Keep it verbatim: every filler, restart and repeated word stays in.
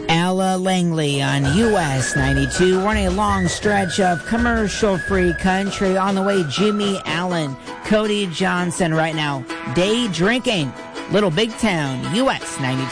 Ella Langley on U S ninety-two. We're on a long stretch of commercial-free country. On the way, Jimmy Allen, Cody Johnson right now. Day Drinking, Little Big Town, U S ninety-two.